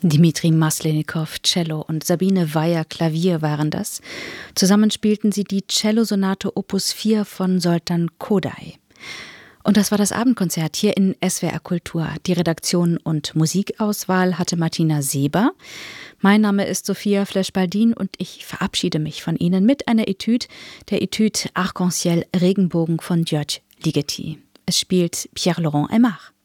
Dmitri Maslenikow, Cello und Sabine Weyer, Klavier waren das. Zusammen spielten sie die Cellosonate Opus 4 von Zoltan Kodály. Und das war das Abendkonzert hier in SWR Kultur. Die Redaktion und Musikauswahl hatte Martina Seber. Mein Name ist Sophia Flesch-Baldin und ich verabschiede mich von Ihnen mit einer Etude, der Etude Arc-en-Ciel Regenbogen von György Ligeti. Es spielt Pierre-Laurent Aimard.